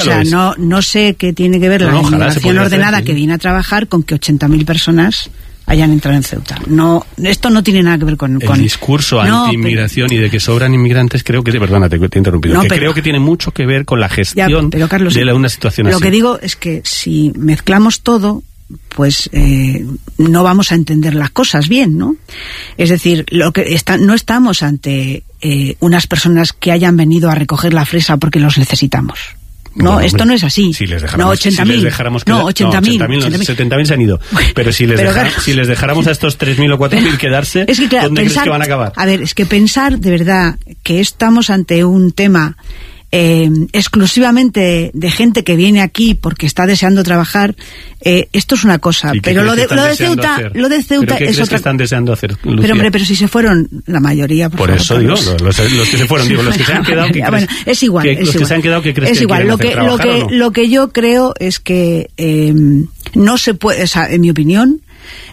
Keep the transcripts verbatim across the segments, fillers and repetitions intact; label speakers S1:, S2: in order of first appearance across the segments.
S1: sea,
S2: es.
S1: no, no sé qué tiene que ver
S2: no,
S1: la
S2: no,
S1: inmigración ordenada
S2: hacer,
S1: que viene a trabajar con que ochenta mil personas hayan entrado en Ceuta. No, esto no tiene nada que ver con...
S2: El
S1: con...
S2: discurso
S1: no,
S2: anti-inmigración pero... y de que sobran inmigrantes, creo que... Perdona, te, te he interrumpido.
S1: No,
S2: que
S1: pero...
S2: creo que tiene mucho que ver con la gestión
S1: ya, pero, Carlos,
S2: de la, una situación
S1: lo
S2: así.
S1: Lo que digo es que si mezclamos todo, pues eh, no vamos a entender las cosas bien, ¿no? Es decir, lo que está, no estamos ante eh, unas personas que hayan venido a recoger la fresa porque los necesitamos. No,
S2: bueno,
S1: esto
S2: hombre,
S1: no es así.
S2: Si les dejáramos,
S1: no, ochenta mil.
S2: Si les dejáramos
S1: no, ochenta mil.
S2: No, setenta mil se han ido. Pero si les,
S1: pero,
S2: deja,
S1: claro,
S2: si les dejáramos a estos tres mil o cuatro mil quedarse,
S1: es que, claro,
S2: ¿dónde
S1: pensar,
S2: crees que van a acabar?
S1: A ver, es que pensar de verdad que estamos ante un tema eh, exclusivamente de gente que viene aquí porque está deseando trabajar, eh, esto es una cosa. Pero lo de, lo de Ceuta, hacer? lo de Ceuta
S2: ¿Pero qué
S1: es
S2: crees
S1: otra.
S2: que están deseando hacer, Lucía?
S1: Pero hombre, pero si se fueron la mayoría. Por,
S2: por
S1: favor,
S2: eso digo, los, los que se fueron, digo, los que se han quedado, ¿qué crees?
S1: Bueno, es igual.
S2: Que,
S1: es
S2: los
S1: igual.
S2: que se han quedado, ¿qué crees
S1: es
S2: que
S1: igual. Lo que, lo que,
S2: no?
S1: lo que yo creo es que eh, no se puede, o sea, en mi opinión,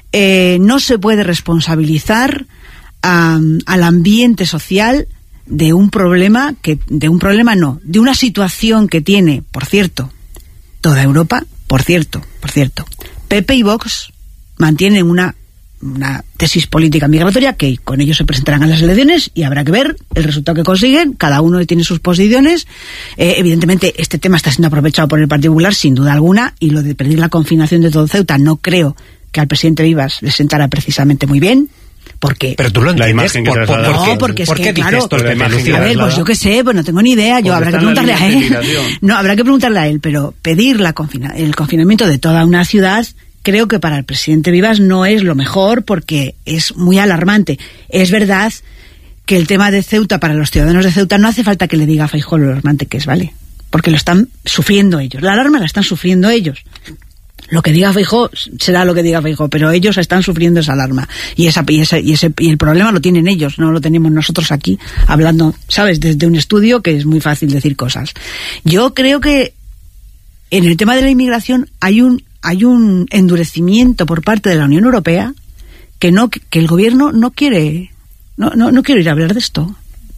S1: eh, no se puede responsabilizar a, al ambiente social de un problema que, de un problema no, de una situación que tiene, por cierto, toda Europa, por cierto, por cierto, P P y Vox mantienen una, una tesis política migratoria que con ellos se presentarán a las elecciones y habrá que ver el resultado que consiguen. Cada uno tiene sus posiciones. Eh, evidentemente, este tema está siendo aprovechado por el Partido Popular, sin duda alguna, y lo de pedir la confinación de todo Ceuta no creo que al presidente Vivas le sentara precisamente muy bien. Porque
S3: pero tú lo entiendes,
S2: la imagen que
S3: por, por,
S1: no,
S3: ¿por
S1: porque es
S3: ¿por
S1: que,
S3: qué
S1: claro,
S3: dices esto, Pepe, Lucía?
S1: A ver, pues yo qué sé, pues no tengo ni idea, yo habrá que preguntarle a él. No, habrá que preguntarle a él, pero pedir la confina, el confinamiento de toda una ciudad, creo que para el presidente Vivas no es lo mejor porque es muy alarmante. Es verdad que el tema de Ceuta, para los ciudadanos de Ceuta, no hace falta que le diga a Feijóo lo alarmante que es, ¿vale? Porque lo están sufriendo ellos. La alarma la están sufriendo ellos. Lo que diga Feijóo será lo que diga Feijóo, pero ellos están sufriendo esa alarma y esa y ese y ese y el problema lo tienen ellos, no lo tenemos nosotros aquí hablando, ¿sabes? Desde un estudio que es muy fácil decir cosas. Yo creo que en el tema de la inmigración hay un hay un endurecimiento por parte de la Unión Europea que no que el gobierno no quiere no no no quiero ir a hablar de esto.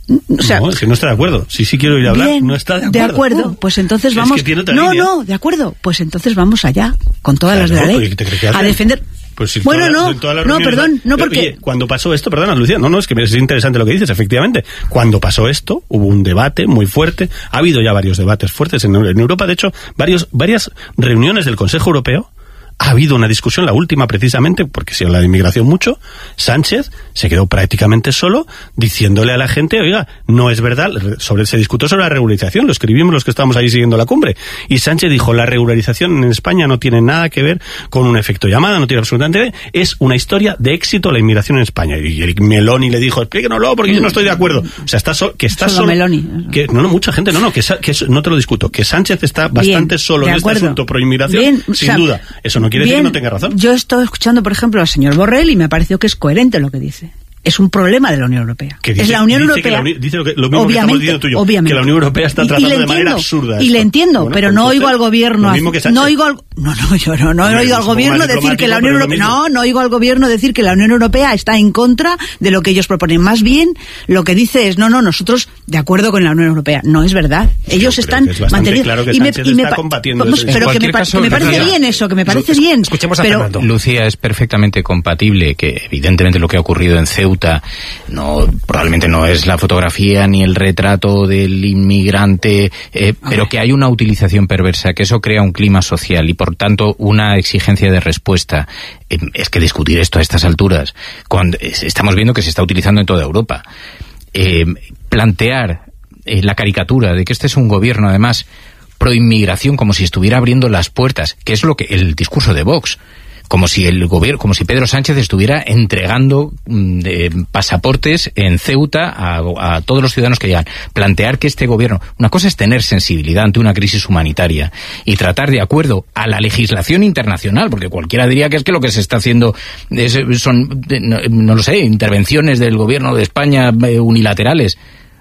S1: O sea,
S2: no, es que no está de acuerdo. Sí, sí quiero ir a hablar.
S1: Bien,
S2: no está de acuerdo.
S1: De acuerdo, pues entonces vamos.
S2: Es que tiene otra
S1: no,
S2: línea.
S1: no, de acuerdo. Pues entonces vamos allá, con todas
S2: claro,
S1: las de la ley.
S2: ¿Qué te crees que
S1: a defender.
S2: Pues si
S1: bueno,
S2: toda,
S1: no,
S2: toda la
S1: no, perdón, no porque...
S2: Oye, cuando pasó esto, perdona, Lucía, no, no, es que es interesante lo que dices, efectivamente. Cuando pasó esto, hubo un debate muy fuerte, ha habido ya varios debates fuertes en, en Europa, de hecho, varios, varias reuniones del Consejo Europeo. Ha habido una discusión, la última precisamente, porque se habla de inmigración mucho. Sánchez se quedó prácticamente solo diciéndole a la gente, oiga, no es verdad, sobre se discutió sobre la regularización, lo escribimos los que estábamos ahí siguiendo la cumbre. Y Sánchez dijo, la regularización en España no tiene nada que ver con un efecto llamada, no tiene absolutamente, es una historia de éxito la inmigración en España. Y Eric Meloni le dijo, explíquenoslo porque yo no estoy de acuerdo. O sea, está so, que está
S1: solo.
S2: solo
S1: Meloni.
S2: Que, no, no, mucha gente, no, no, que, que no te lo discuto, que Sánchez está bastante
S1: Bien,
S2: solo en este asunto pro inmigración,
S1: Bien,
S2: sin
S1: o sea,
S2: duda. Eso no quiere
S1: bien,
S2: decir que no tenga razón.
S1: Yo estoy escuchando, por ejemplo, al señor Borrell y me ha parecido que es coherente lo que dice. Es un problema de la Unión Europea.
S2: Dice,
S1: es la Unión
S2: dice
S1: Europea.
S2: Que la, dice lo, que, lo mismo que estamos diciendo tú y yo,
S1: obviamente.
S2: que la Unión Europea está tratando de manera absurda.
S1: Y
S2: esto.
S1: le entiendo,
S2: bueno,
S1: pero
S2: pues
S1: no
S2: usted,
S1: oigo al gobierno. No oigo al, no, no, yo no, no he oído al gobierno decir que la Unión Europea. No, no oigo al gobierno decir que la Unión Europea está en contra de lo que ellos proponen. Más bien, lo que dice es, no, no, nosotros de acuerdo con la Unión Europea. No es verdad. Ellos
S2: sí,
S1: están
S2: es manteniendo. Claro que
S1: y me,
S2: Sánchez
S1: y me,
S2: está combatiendo.
S1: Vamos, pero que me, caso, que me parece Lucía, bien eso, que me parece
S3: es,
S1: bien.
S3: Escuchemos a
S1: pero,
S3: Fernando.
S4: Lucía, es perfectamente compatible que, evidentemente, lo que ha ocurrido en Ceuta no probablemente no es la fotografía ni el retrato del inmigrante, eh, pero que hay una utilización perversa, que eso crea un clima social y, por tanto, una exigencia de respuesta. Eh, es que discutir esto a estas alturas, cuando estamos viendo que se está utilizando en toda Europa, eh, plantear eh, la caricatura de que este es un gobierno, además, pro-inmigración, como si estuviera abriendo las puertas, que es lo que el discurso de Vox, como si el gobierno, como si Pedro Sánchez estuviera entregando eh, pasaportes en Ceuta a, a todos los ciudadanos que llegan. Plantear que este gobierno, una cosa es tener sensibilidad ante una crisis humanitaria y tratar de acuerdo a la legislación internacional, porque cualquiera diría que es que lo que se está haciendo es, son, no, no lo sé, intervenciones del gobierno de España eh, unilaterales.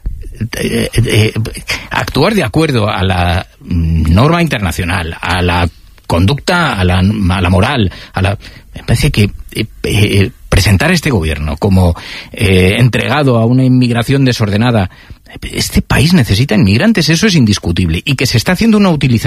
S4: Eh, eh, actuar de acuerdo a la norma internacional, a la conducta, a la, a la moral, a la, me parece que eh, eh, presentar a este gobierno como eh, entregado a una inmigración desordenada, este país necesita inmigrantes, eso es indiscutible, y que se está haciendo una utilización